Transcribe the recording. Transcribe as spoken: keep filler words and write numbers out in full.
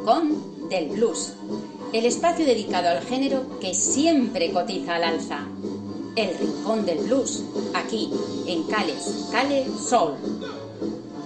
Rincón del Blues, el espacio dedicado al género que siempre cotiza al alza. El Rincón del Blues, aquí en Cales, Cale Soul.